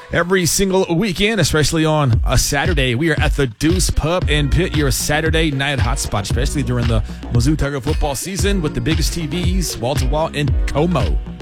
Every single weekend, especially on a Saturday, we are at the Deuce Pub in Pitt, your Saturday night hotspot, especially during the Mizzou Tiger football season with the biggest TVs, wall-to-wall, in Como.